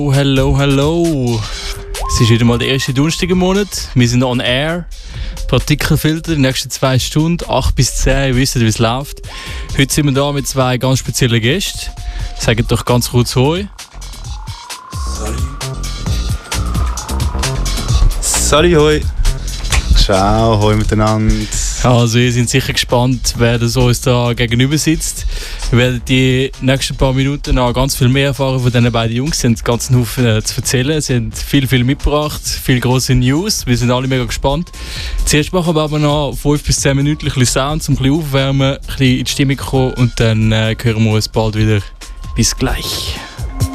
Oh, hello. Es ist wieder mal der erste Donnerstag im Monat. Wir sind on air. Partikelfilter, die nächsten 2 Stunden, 8 bis 10, ihr wisst, wie es läuft. Heute sind wir da mit 2 ganz speziellen Gästen. Sagt doch ganz kurz Hoi. Salut, hoi. Ciao, hoi miteinander. Also ihr seid sicher gespannt, wer das uns da gegenüber sitzt. Wir werden die nächsten paar Minuten noch ganz viel mehr erfahren von diesen beiden Jungs. Sie haben einen ganzen Haufen zu erzählen. Sie haben viel mitgebracht, viele grosse News. Wir sind alle mega gespannt. Zuerst machen wir aber noch 5 bis 10 Minuten ein bisschen Sound, um ein bisschen aufwärmen, ein bisschen in die Stimmung kommen und dann hören wir uns bald wieder. Bis gleich.